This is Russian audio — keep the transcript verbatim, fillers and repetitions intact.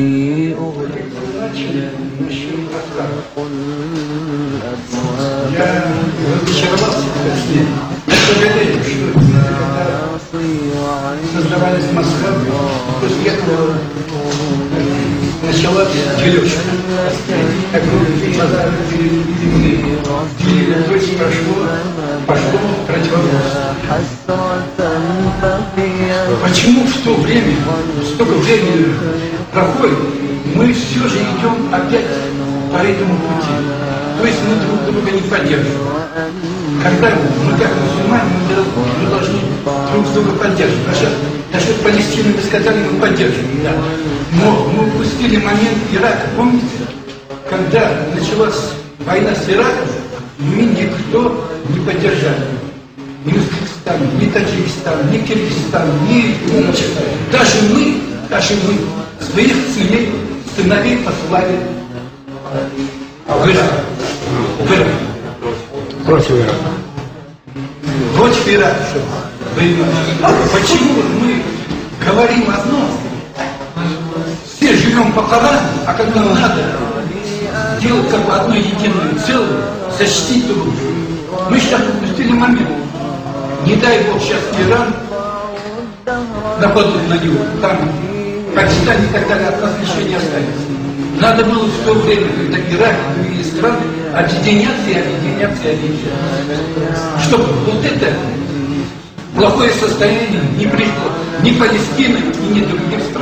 Я разочаровался в ней. Я сожалею, что когда создавались Москва, после этого началась дележка. То есть прошло, пошло противоборство. Почему в то время, столько времени проходит, мы все же идем опять по этому пути? То есть мы друг друга не поддерживаем. Когда мы как мусульмане, мы должны друг друга поддерживать. Насчет, насчет Палестины вы сказали, мы поддерживаем, да. Но мы упустили момент Ирака, помните? Когда началась война с Ираком, мы никто не поддержали. Ни Узбекистан, ни Таджикистан, ни Киргизстан, ни Умча. Даже мы, даже мы своих сыновей, сыновей послали в Ирак. В Ирак. Против Ирака. Против Ирака. Почему мы говорим одно, все живем по Корану, а когда надо делать как бы одно единое целое, защитить друг друга. Мы сейчас упустили момент. Не дай Бог сейчас Иран нападут на него, там Пакистан и так далее, от нас ничего не останется. Надо было в то время, когда Ирак и другие страны объединяться и объединяться и объединяться. Чтобы вот это плохое состояние не пришло ни Палестины, ни других стран.